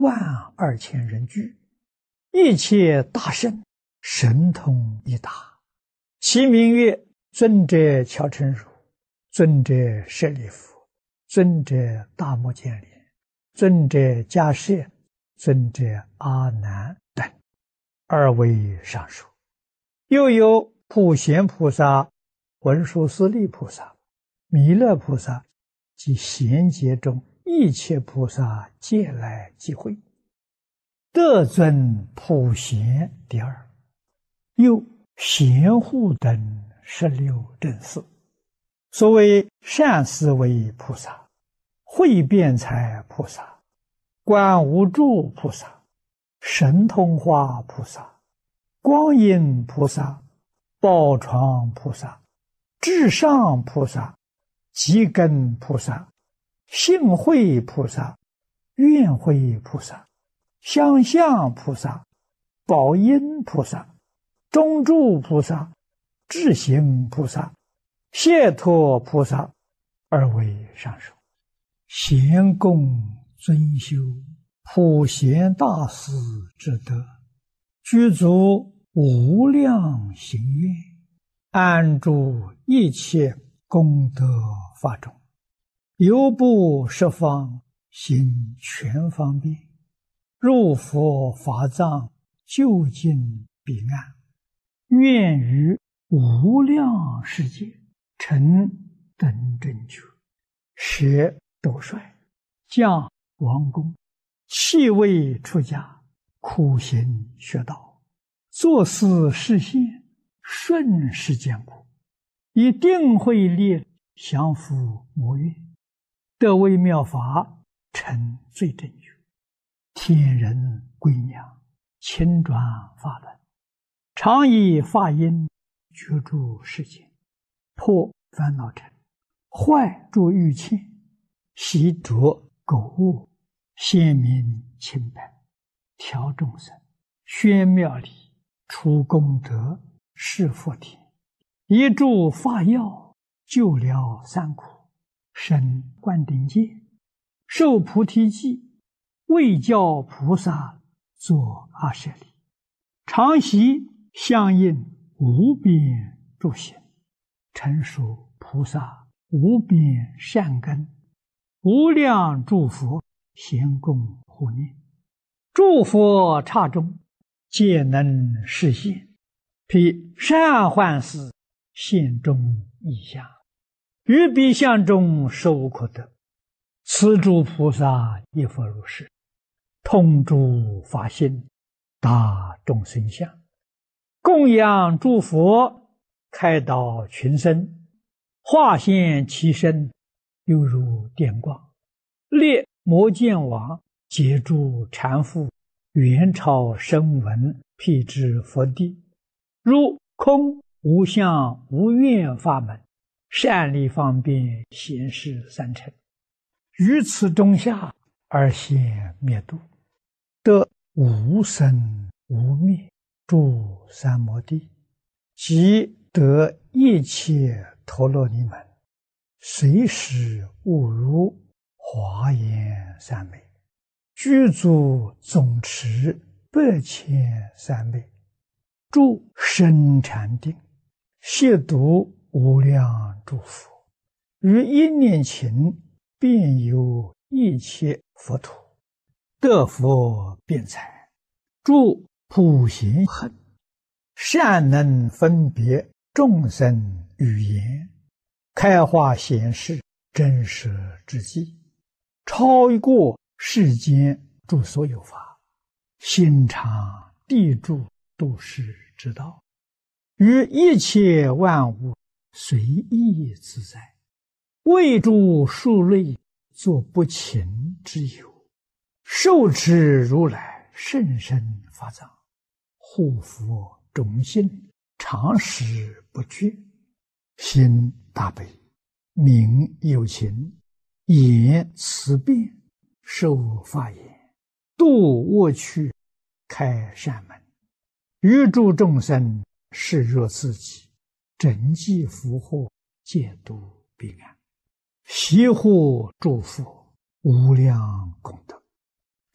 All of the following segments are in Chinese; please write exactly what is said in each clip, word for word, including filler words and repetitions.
万二千人俱，一切大圣神通一达，其名曰尊者乔成如、尊者舍利弗、尊者大目犍连、尊者迦叶、尊者阿难等，二位上述。又有普贤菩萨、文殊师利菩萨、弥勒菩萨及贤劫中一切菩萨皆来集会，得尊普贤第二。又贤护等十六正士，所谓善思维菩萨、慧辩才菩萨、观无住菩萨、神通化菩萨、光阴菩萨、宝床菩萨、至上菩萨、极根菩萨、性慧菩萨、愿慧菩萨、相向菩萨、宝音菩萨、中住菩萨、智行菩萨、解脱菩萨，二位上述。贤供尊修普贤大士之德，具足无量行愿，安住一切功德法中，犹不十方行全方便，入佛法藏，究竟彼岸，愿于无量世界成等正觉，舍斗率，降王宫，弃位出家，苦行学道，作思实现，顺世间苦，以定慧力降伏魔怨，得为妙法，成最正觉，天人归娘，亲转法轮，常以法音觉住世间，破烦恼尘，坏诸欲嗔，习着垢恶，显明清白，调众生，宣妙理，除功德，示佛田，一助法药，救了三苦，生灌顶戒，受菩提记，为教菩萨作阿舍利，常习相应无边诸行，成熟菩萨无边善根，无量诸佛咸供护念，诸佛刹中皆能实现，披善幻思现中异相，于彼相中实无可得。此诸菩萨亦复如是，通诸法性，达众生相，供养诸佛，开导群生，化现其身，犹如电光，列摩犍王，截住缠缚，元超声闻，辟支佛地，如空无相无愿法门，善利方便显示三乘，于此中下而现灭度，得无生无灭诸三摩地，即得一切陀罗尼门，随时悟如华严三昧，具足总持百千三昧，住深禅定，亵渎无量诸佛，于一念情遍游一切佛土，得佛辩才，住普贤行，善能分别众生语言，开化显示真实之际，超过世间诸所有法，心常地住度世之道，于一切万物随意自在，为诸数类作不勤之友，受持如来甚深法藏，护佛众心，常时不绝，心大悲，名有情，言慈辩，受法言，度恶趣，开善门，于诸众生视若自己，整济福祸，戒度彼岸，习护诸佛无量功德，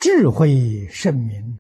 智慧圣明，